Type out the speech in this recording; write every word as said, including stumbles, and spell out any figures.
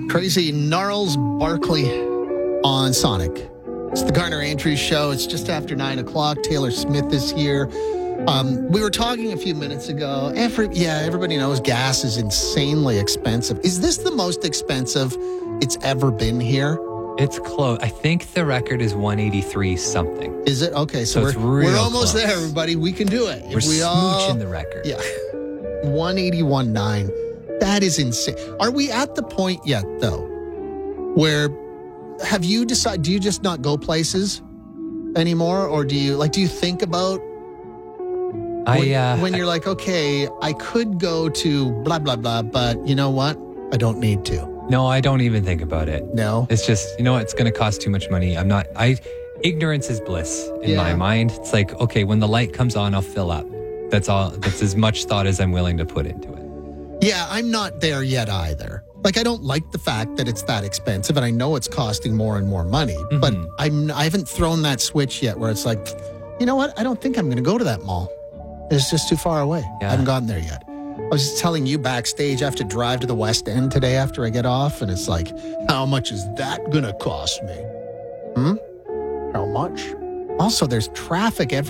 Crazy Gnarls Barkley on Sonic. It's the Garner Andrews Show. It's just after nine o'clock. Taylor Smith is here. Um, we were talking a few minutes ago. Every, yeah, everybody knows gas is insanely expensive. Is this the most expensive it's ever been here? It's close. I think the record is one eighty-three something. Is it? Okay, so, So we're, it's real we're almost close. there, everybody. We can do it. If We're we smooching all, the record. Yeah. one eighty-one point nine. That is insane. Are we at the point yet, though, where have you decided, do you just not go places anymore? Or do you, like, do you think about I when, uh, when you're like, okay, I could go to blah, blah, blah, but you know what? I don't need to. No, I don't even think about it. No? It's just, you know what? It's going to cost too much money. I'm not, I, ignorance is bliss in Yeah. my mind. It's like, okay, when the light comes on, I'll fill up. That's all. That's as much thought as I'm willing to put into it. Yeah, I'm not there yet either. Like, I don't like the fact that it's that expensive, and I know it's costing more and more money, Mm-hmm. but I'm, I haven't thrown that switch yet where it's like, you know what? I don't think I'm going to go to that mall. It's just too far away. Yeah. I haven't gotten there yet. I was just telling you backstage, I have to drive to the West End today after I get off, and it's like, how much is that going to cost me? Hmm? How much? Also, there's traffic every